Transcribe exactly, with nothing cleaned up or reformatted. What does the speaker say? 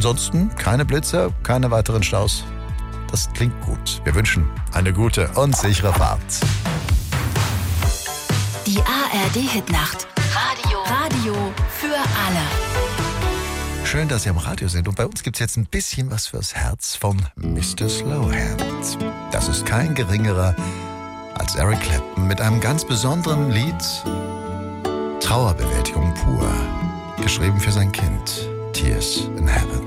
Ansonsten keine Blitze, keine weiteren Staus. Das klingt gut. Wir wünschen eine gute und sichere Fahrt. Die A R D-Hitnacht. Radio. Radio für alle. Schön, dass Sie am Radio sind. Und bei uns gibt es jetzt ein bisschen was fürs Herz von Mister Slowhand. Das ist kein geringerer als Eric Clapton mit einem ganz besonderen Lied. Trauerbewältigung pur. Geschrieben für sein Kind. Tears in Heaven.